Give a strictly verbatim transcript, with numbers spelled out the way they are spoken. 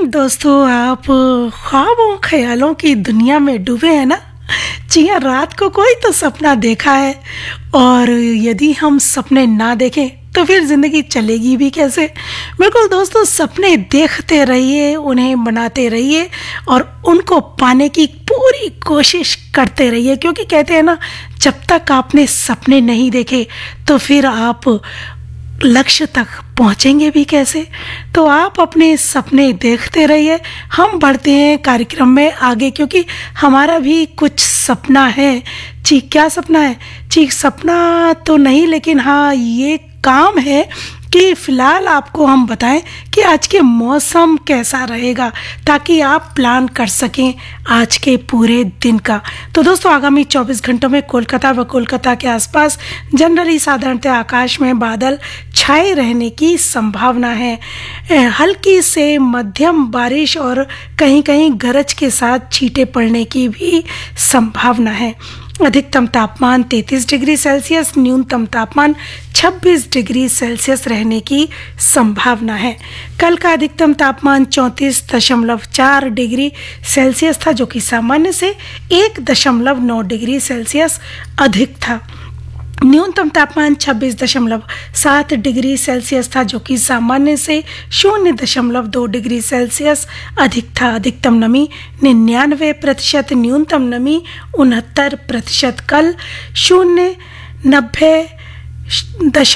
दोस्तों, आप ख्वाबों ख्यालों की दुनिया में डूबे हैं ना। जी हाँ, रात को कोई तो सपना देखा है और यदि हम सपने ना देखें तो फिर ज़िंदगी चलेगी भी कैसे। बिल्कुल दोस्तों, सपने देखते रहिए, उन्हें बनाते रहिए और उनको पाने की पूरी कोशिश करते रहिए, क्योंकि कहते हैं ना, जब तक आपने सपने नहीं देखे तो फिर आप लक्ष्य तक पहुंचेंगे भी कैसे। तो आप अपने सपने देखते रहिए। हम बढ़ते हैं कार्यक्रम में आगे, क्योंकि हमारा भी कुछ सपना है। जी, क्या सपना है? जी, सपना तो नहीं, लेकिन हाँ ये काम है कि फ़िलहाल आपको हम बताएं कि आज के मौसम कैसा रहेगा, ताकि आप प्लान कर सकें आज के पूरे दिन का। तो दोस्तों, आगामी चौबीस घंटों में कोलकाता व कोलकाता के आसपास जनरली साधारणतः आकाश में बादल छाए रहने की संभावना है। हल्की से मध्यम बारिश और कहीं कहीं गरज के साथ छींटे पड़ने की भी संभावना है। अधिकतम तापमान तैंतीस डिग्री सेल्सियस, न्यूनतम तापमान छब्बीस डिग्री सेल्सियस रहने की संभावना है। कल का अधिकतम तापमान चौंतीस दशमलव चार डिग्री सेल्सियस था, जो कि सामान्य से एक दशमलव नौ डिग्री सेल्सियस अधिक था। न्यूनतम तापमान छब्बीस दशमलव सात डिग्री सेल्सियस था, जो कि सामान्य से शून्य दशमलव दो डिग्री सेल्सियस अधिक था। अधिकतम नमी निन्यानवे प्रतिशत, न्यूनतम नमी उनहत्तर प्रतिशत। कल शून्य नब्बे